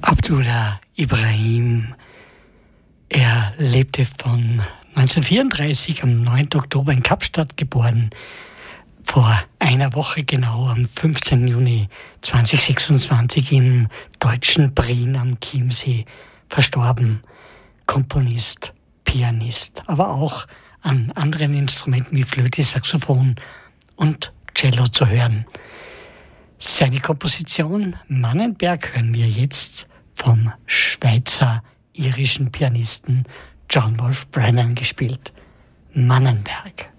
Abdullah Ibrahim. Er lebte von 1934 am 9. Oktober in Kapstadt, geboren, vor einer Woche genau am 15. Juni 2026 im deutschen Prien am Chiemsee verstorben. Komponist, Pianist, aber auch an anderen Instrumenten wie Flöte, Saxophon und Cello zu hören. Seine Komposition Mannenberg hören wir jetzt vom schweizer-irischen Pianisten John Wolfe Brennan gespielt. Mannenberg.